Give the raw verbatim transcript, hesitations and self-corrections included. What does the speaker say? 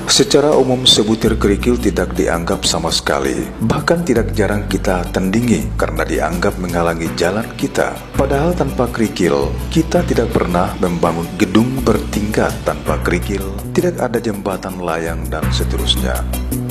Secara umum sebutir kerikil tidak dianggap sama sekali, bahkan tidak jarang kita tandingi karena dianggap menghalangi jalan kita. Padahal tanpa kerikil, kita tidak pernah membangun gedung bertingkat. Tanpa kerikil, tidak ada jembatan layang dan seterusnya.